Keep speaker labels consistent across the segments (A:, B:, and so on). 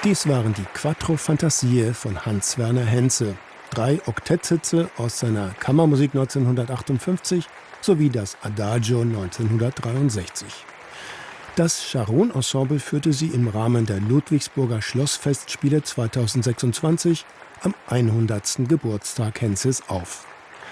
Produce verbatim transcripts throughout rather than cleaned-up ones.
A: Dies waren die Quattro Fantasie von Hans Werner Henze, drei Oktettsitze aus seiner Kammermusik neunzehnhundertachtundfünfzig sowie das Adagio neunzehnhundertdreiundsechzig. Das Charon-Ensemble führte sie im Rahmen der Ludwigsburger Schlossfestspiele zweitausendsechsundzwanzig am hundertsten Geburtstag Henzes auf.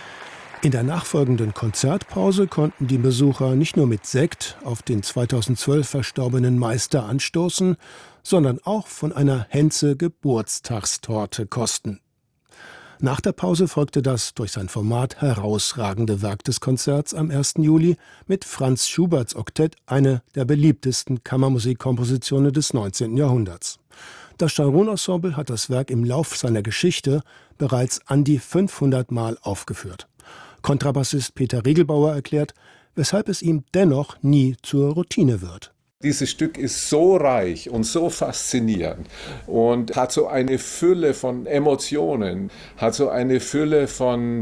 A: In der nachfolgenden Konzertpause konnten die Besucher nicht nur mit Sekt auf den zweitausendzwölf verstorbenen Meister anstoßen, sondern auch von einer Henze-Geburtstagstorte kosten. Nach der Pause folgte das durch sein Format herausragende Werk des Konzerts am ersten Juli mit Franz Schuberts Oktett, eine der beliebtesten Kammermusikkompositionen des neunzehnten Jahrhunderts. Das Charon-Ensemble hat das Werk im Lauf seiner Geschichte bereits an die fünfhundert Mal aufgeführt. Kontrabassist Peter Riegelbauer erklärt, weshalb es ihm dennoch nie zur Routine wird.
B: Dieses Stück ist so reich und so faszinierend und hat so eine Fülle von Emotionen, hat so eine Fülle von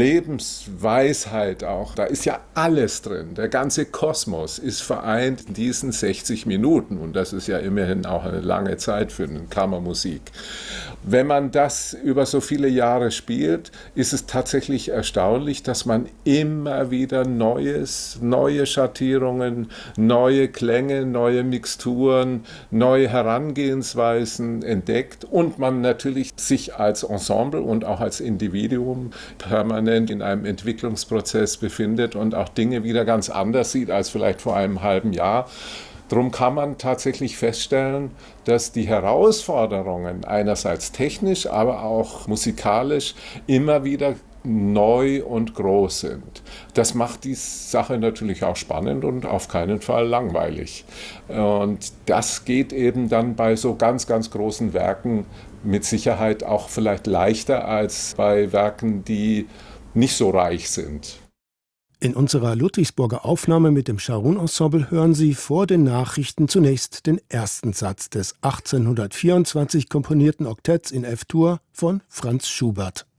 B: Lebensweisheit auch. Da ist ja alles drin. Der ganze Kosmos ist vereint in diesen sechzig Minuten und das ist ja immerhin auch eine lange Zeit für eine Kammermusik. Wenn man das über so viele Jahre spielt, ist es tatsächlich erstaunlich, dass man immer wieder Neues, neue Schattierungen, neue Klänge, neue Mixturen, neue Herangehensweisen entdeckt und man natürlich sich als Ensemble und auch als Individuum permanent in einem Entwicklungsprozess befindet und auch Dinge wieder ganz anders sieht als vielleicht vor einem halben Jahr. Darum kann man tatsächlich feststellen, dass die Herausforderungen einerseits technisch, aber auch musikalisch immer wieder neu und groß sind. Das macht die Sache natürlich auch spannend und auf keinen Fall langweilig. Und das geht eben dann bei so ganz, ganz großen Werken mit Sicherheit auch vielleicht leichter als bei Werken, die nicht so reich sind.
A: In unserer Ludwigsburger Aufnahme mit dem Charon-Ensemble hören Sie vor den Nachrichten zunächst den ersten Satz des achtzehnhundertvierundzwanzig komponierten Oktetts in F-Dur von Franz Schubert.